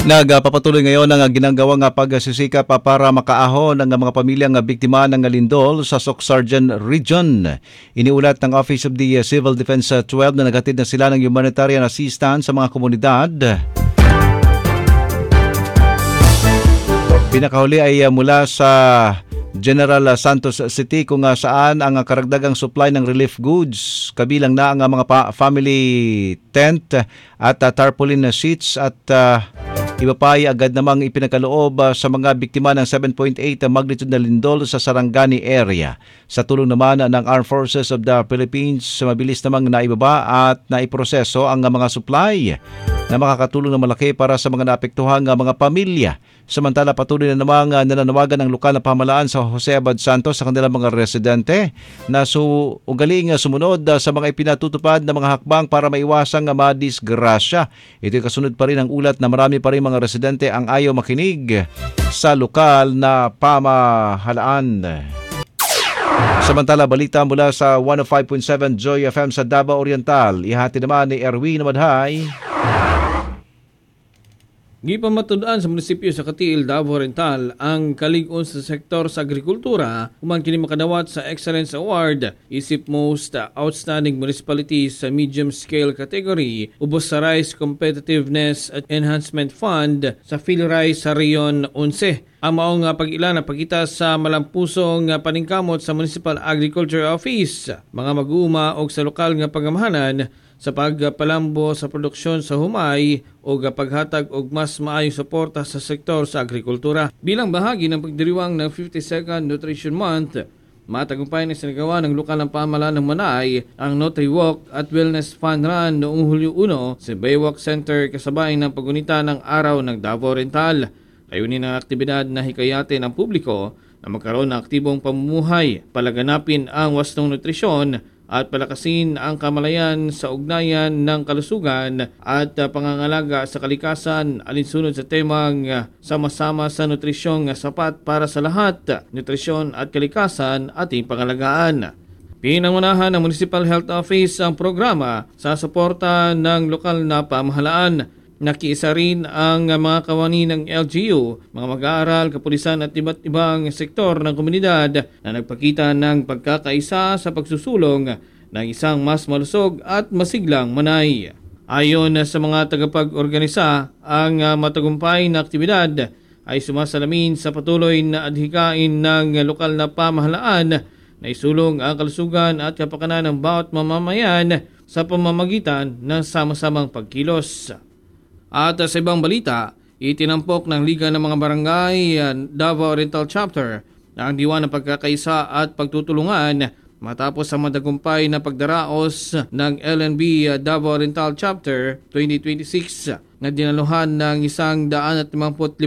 Nagpapatuloy ngayon ang ginagawang pagsisikap para makaahon ng mga pamilyang biktima ng lindol sa Socsargen Region. Iniulat ng Office of the Civil Defense 12 na naghatid na sila ng humanitarian assistance sa mga komunidad. Pinakahuli ay mula sa General Santos City kung saan ang karagdagang supply ng relief goods, kabilang na ang mga family tent at tarpaulin sheets at iba pa ay agad namang ipinakaloob sa mga biktima ng 7.8 magnitude na lindol sa Sarangani area. Sa tulong naman ng Armed Forces of the Philippines, mabilis namang naibaba at naiproseso ang mga supply na makakatulong na malaki para sa mga naapektuhang mga pamilya. Samantala, patuloy na namang nananawagan ng lokal na pamahalaan sa Jose Abad Santos sa kanilang mga residente na ugaling sumunod sa mga ipinatutupad na mga hakbang para maiwasang madisgrasya. Ito'y kasunod pa rin ang ulat na marami pa rin mga residente ang ayaw makinig sa lokal na pamahalaan. Samantala, balita mula sa 105.7 Joy FM sa Davao Oriental. Ihati naman ni Erwin Madhay. Gipamatudaan sa munisipyo sa Katiil, Davao Oriental ang kalig-on sa sektor sa agrikultura human kini makadawat sa Excellence Award isip Most Outstanding Municipality sa Medium Scale category ubos sa Rice Competitiveness at Enhancement Fund sa PhilRice sa Rion 11. Ang maong pag-ilan na pagkita sa malampusong paningkamot sa Municipal Agriculture Office, mga mag-uuma o sa lokal nga pagamahanan sa pagpalambo sa produksyon sa humay o paghatag og mas maayong suporta sa sektor sa agrikultura. Bilang bahagi ng pagdiriwang ng 52nd Nutrition Month, matagumpay na sinagawa ng lokal ng pamahalaan ng Manay ang NutriWalk at Wellness Fun Run noong Hulyo 1 sa Baywalk Center kasabay ng pagunita ng Araw ng Davao Oriental. Layunin ng aktibidad na hikayatin ang publiko na magkaroon ng aktibong pamumuhay, palaganapin ang wastong nutrisyon at palakasin ang kamalayan sa ugnayan ng kalusugan at pangangalaga sa kalikasan alinsunod sa temang sama-sama sa nutrisyong sapat para sa lahat, nutrisyon at kalikasan ating pangalagaan. Pinangunahan ng Municipal Health Office ang programa sa suporta ng lokal na pamahalaan. Nakiisa rin ang mga kawani ng LGU, mga mag-aaral, kapulisan at iba't ibang sektor ng komunidad na nagpakita ng pagkakaisa sa pagsusulong ng isang mas malusog at masiglang Manay. Ayon sa mga tagapag-organisa, ang matagumpay na aktibidad ay sumasalamin sa patuloy na adhikain ng lokal na pamahalaan na isulong ang kalusugan at kapakanan ng bawat mamamayan sa pamamagitan ng sama-samang pagkilos. At sa ibang balita, itinampok ng Liga ng mga Barangay Davao Oriental Chapter na ang diwa ng pagkakaisa at pagtutulungan matapos ang matagumpay na pagdaraos ng LNB Davao Oriental Chapter 2026 na dinaluhan ng 155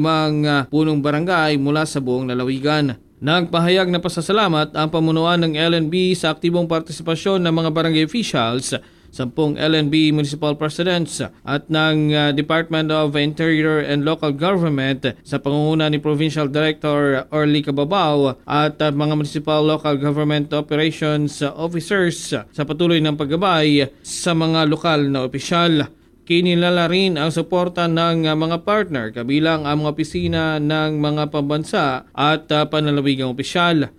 punong barangay mula sa buong lalawigan. Nagpahayag na pasasalamat ang pamunuan ng LNB sa aktibong partisipasyon ng mga barangay officials, 10 LNB Municipal Presidents at ng Department of Interior and Local Government sa pangunguna ni Provincial Director Orly Cababao at mga Municipal Local Government Operations Officers sa patuloy ng paggabay sa mga lokal na opisyal. Kinilala rin ang suporta ng mga partner kabilang ang mga opisina ng mga pambansa at panlalawigang opisyal.